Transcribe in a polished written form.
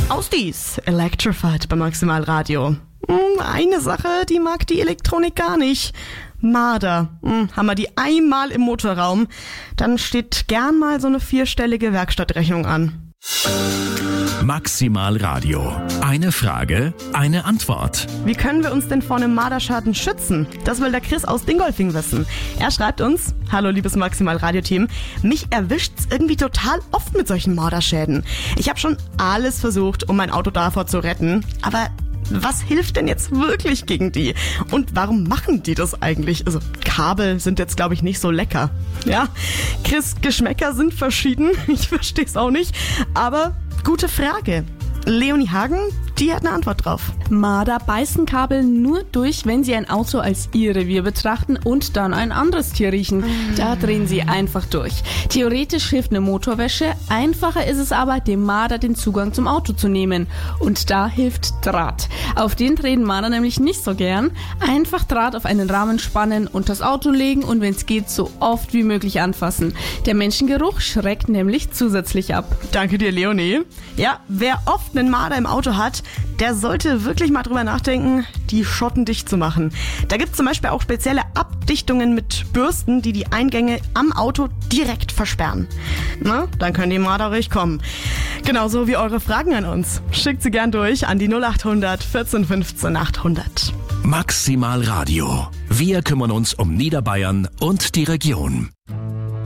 Ausdies, Electrified bei Maximal Radio. Eine Sache, die mag die Elektronik gar nicht. Marder. Haben wir die einmal im Motorraum, dann steht gern mal so eine 4-stellige Werkstattrechnung an. Maximal Radio. Eine Frage, eine Antwort. Wie können wir uns denn vor einem Marderschaden schützen? Das will der Chris aus Dingolfing wissen. Er schreibt uns: Hallo liebes Maximal Radio-Team, mich erwischt's irgendwie total oft mit solchen Marderschäden. Ich habe schon alles versucht, um mein Auto davor zu retten, aber was hilft denn jetzt wirklich gegen die? Und warum machen die das eigentlich? Also Kabel sind jetzt, glaube ich, nicht so lecker. Ja, Chris, Geschmäcker sind verschieden. Ich verstehe es auch nicht. Aber gute Frage. Leonie Hagen, die hat eine Antwort drauf. Marder beißen Kabel nur durch, wenn sie ein Auto als ihr Revier betrachten und dann ein anderes Tier riechen. Da drehen sie einfach durch. Theoretisch hilft eine Motorwäsche, einfacher ist es aber, dem Marder den Zugang zum Auto zu nehmen. Und da hilft Draht. Auf den treten Marder nämlich nicht so gern. Einfach Draht auf einen Rahmen spannen und das Auto legen und wenn es geht, so oft wie möglich anfassen. Der Menschengeruch schreckt nämlich zusätzlich ab. Danke dir, Leonie. Ja, wer oft einen Marder im Auto hat, der sollte wirklich mal drüber nachdenken, die Schotten dicht zu machen. Da gibt es zum Beispiel auch spezielle Abdichtungen mit Bürsten, die die Eingänge am Auto direkt versperren. Na, dann können die Marder ruhig kommen. Genauso wie eure Fragen an uns. Schickt sie gern durch an die 0800 14 15 800. Maximal Radio. Wir kümmern uns um Niederbayern und die Region.